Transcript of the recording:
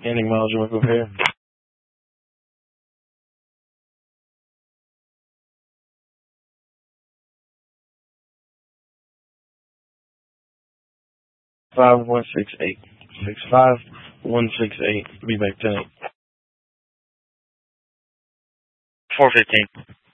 Ending miles, you want to go here? Five one six eight 65168. Be back tonight. 415.